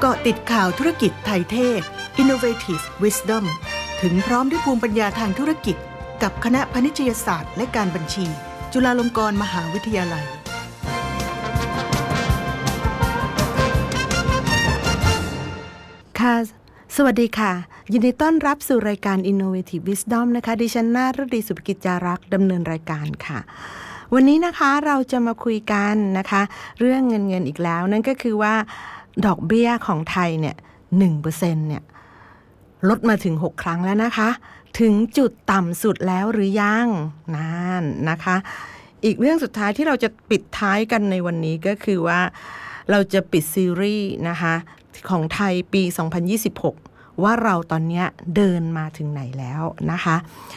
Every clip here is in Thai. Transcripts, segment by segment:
เกาะติดข่าวธุรกิจไทยเทศ Innovative Wisdom ถึงพร้อมด้วยภูมิปัญญาทางธุรกิจกับคณะพาณิชยศาสตร์และการบัญชีจุฬาลงกรณ์มหาวิทยาลัยค่ะสวัสดีค่ะยินดีต้อนรับสู่รายการ Innovative Wisdom นะคะดิฉันนาฏฤดีสุภกิจจารักษ์ดำเนินรายการค่ะวันนี้นะคะเราจะมาคุยกันนะคะเรื่องเงินอีกแล้วนั่นก็คือว่าดอกเบี้ยของไทยเนี่ย 1% เนี่ยลดมาถึง6ครั้งแล้วนะคะถึงจุดต่ำสุดแล้วหรือยังนั่นนะคะอีกเรื่องสุดท้ายที่เราจะปิดท้ายกันในวันนี้ก็คือว่าเราจะปิดซีรีส์นะคะของไทยปี2026ว่าเราตอนนี้เดินมาถึงไหนแล้วนะคะ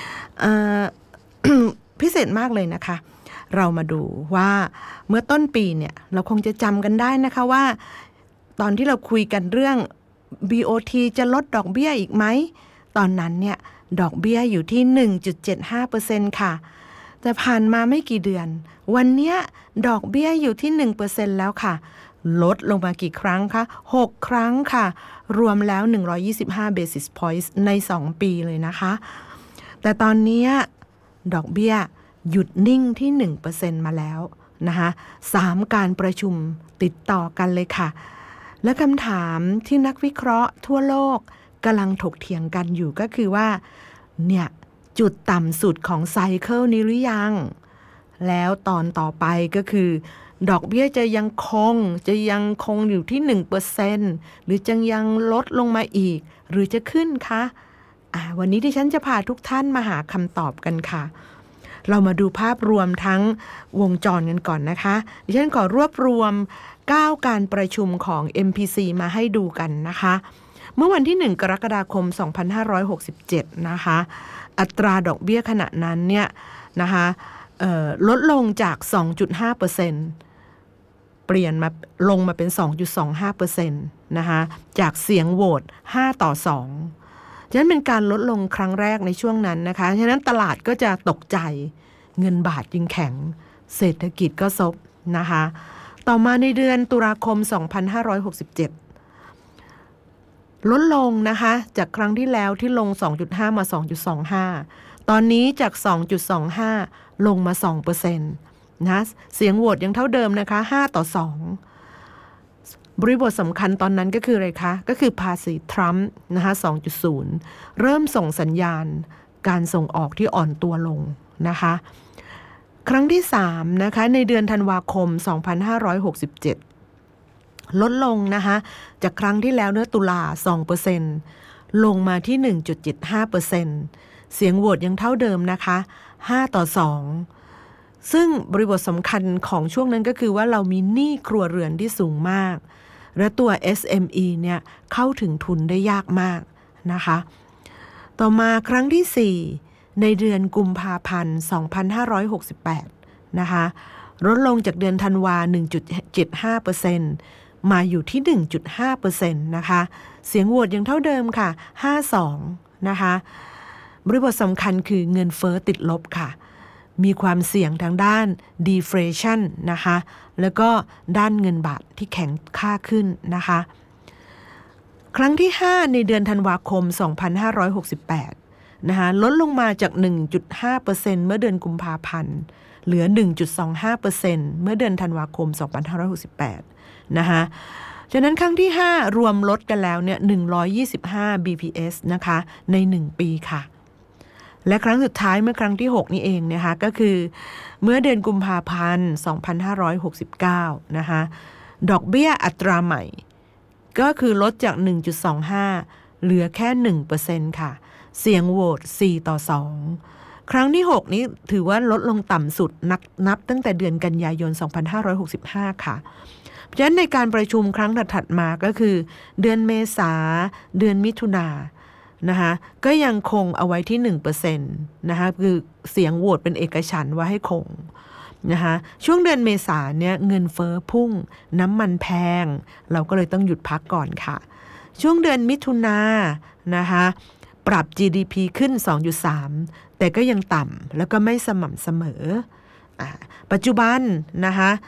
พิเศษมากเลยนะคะเรามาดูว่าเมื่อต้นปีเนี่ยเราคงจะจำกันได้นะคะว่าตอนที่เราคุยกันเรื่อง BOT จะลดดอกเบี้ยอีกไหมตอนนั้นเนี่ยดอกเบี้ยอยู่ที่ 1.75% ค่ะแต่ผ่านมาไม่กี่เดือนวันนี้ดอกเบี้ยอยู่ที่ 1% แล้วค่ะลดลงมากี่ครั้งคะ6ครั้งค่ะรวมแล้ว125 basis points ใน2ปีเลยนะคะแต่ตอนนี้ดอกเบี้ยหยุดนิ่งที่ 1% มาแล้วนะคะ3การประชุมติดต่อกันเลยค่ะและคำถามที่นักวิเคราะห์ทั่วโลกกำลังถกเถียงกันอยู่ก็คือว่าเนี่ยจุดต่ำสุดของไซเคิลนี้หรือยังแล้วตอนต่อไปก็คือดอกเบี้ยจะยังคงอยู่ที่ 1% หรือจะยังลดลงมาอีกหรือจะขึ้นคะวันนี้ดิฉันจะพาทุกท่านมาหาคำตอบกันค่ะเรามาดูภาพรวมทั้งวงจรกันก่อนนะคะดิฉันขอรวบรวม9การประชุมของ MPC มาให้ดูกันนะคะเมื่อวันที่1กรกฎาคม2567นะคะอัตราดอกเบี้ยขณะนั้นเนี่ยนะคะลดลงจาก 2.5% เปลี่ยนมาลงมาเป็น 2.25% นะคะจากเสียงโหวต5-2ฉะนั้นเป็นการลดลงครั้งแรกในช่วงนั้นนะคะฉะนั้นตลาดก็จะตกใจเงินบาทยิ่งแข็งเศรษฐกิจก็ซบนะคะต่อมาในเดือนตุลาคม2567ลดลงนะคะจากครั้งที่แล้วที่ลง 2.5 มา 2.25 ตอนนี้จาก 2.25 ลงมา 2% นะเสียงโหวตยังเท่าเดิมนะคะ5-2บริบทสำคัญตอนนั้นก็คืออะไรคะก็คือภาษีทรัมป์นะคะ 2.0 เริ่มส่งสัญญาณการส่งออกที่อ่อนตัวลงนะคะครั้งที่3นะคะในเดือนธันวาคม2567ลดลงนะคะจากครั้งที่แล้วเนื้อตุลา 2% ลงมาที่ 1.75% เสียงโหวตยังเท่าเดิมนะคะ5-2ซึ่งบริบทสำคัญของช่วงนั้นก็คือว่าเรามีหนี้ครัวเรือนที่สูงมากและตัว SME เนี่ยเข้าถึงทุนได้ยากมากนะคะต่อมาครั้งที่4ในเดือนกุมภาพันธ์2568นะคะลดลงจากเดือนธันวา 1.75% มาอยู่ที่ 1.5% นะคะเสียงโหวตยังเท่าเดิมค่ะ5-2นะคะบริบทสำคัญคือเงินเฟ้อติดลบค่ะมีความเสี่ยงทางด้าน deflation นะคะแล้วก็ด้านเงินบาทที่แข็งค่าขึ้นนะคะครั้งที่5ในเดือนธันวาคม2568นะคะลดลงมาจาก 1.5% เมื่อเดือนกุมภาพันธ์เหลือ 1.25% เมื่อเดือนธันวาคม2568นะคะฉะนั้นครั้งที่5รวมลดกันแล้วเนี่ย125 bps นะคะใน1ปีค่ะและครั้งสุดท้ายเมื่อครั้งที่6นี่เองนะคะก็คือเมื่อเดือนกุมภาพันธ์2569นะคะดอกเบี้ยอัตราใหม่ก็คือลดจาก 1.25 เหลือแค่ 1% ค่ะเสียงโหวต4-2ครั้งที่6นี้ถือว่าลดลงต่ำสุดนับตั้งแต่เดือนกันยายน2565ค่ะเพราะฉะนั้นในการประชุมครั้งถัดมาก็คือเดือนเมษาเดือนมิถุนานะคะก็ยังคงเอาไว้ที่ 1% นะคะคือเสียงโหวตเป็นเอกฉันท์ว่าให้คงนะคะช่วงเดือนเมษาเนี่ยเงินเฟ้อพุ่งน้ำมันแพงเราก็เลยต้องหยุดพักก่อนค่ะช่วงเดือนมิถุนานะคะปรับ GDP ขึ้น 2.3 แต่ก็ยังต่ำแล้วก็ไม่สม่ำเสมอปัจจุบันนะคะ